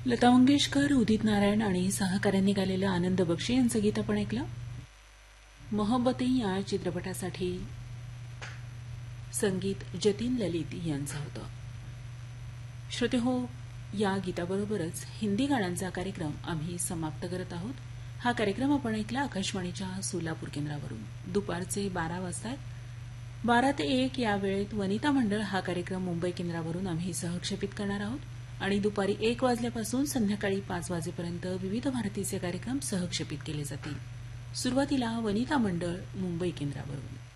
लता मंगेशकर, उदित नारायण आणि सहकाऱ्यांनी गायलेलं आनंद बक्षी यांचं गीत आपण ऐकलं. मोहब्बतें या चित्रपटासाठी संगीत जतीन ललित यांचं होतं. श्रोते हो, या गीताबरोबरच हिंदी गाण्यांचा कार्यक्रम आम्ही समाप्त करत आहोत. हा कार्यक्रम आपण ऐकला आकाशवाणीच्या सोलापूर केंद्रावरून. दुपारचे 12 वाजता 12 ते 1 या वेळेत वनिता मंडळ हा कार्यक्रम मुंबई केंद्रावरून आम्ही सहक्षेपित करणार आहोत. आणि दुपारी 1 वाजल्यापासून संध्याकाळी 5 वाजेपर्यंत विविध भारतीचे कार्यक्रम सहक्षेपित केले जातील. सुरुवातीला वनिता मंडळ मुंबई केंद्रावरून.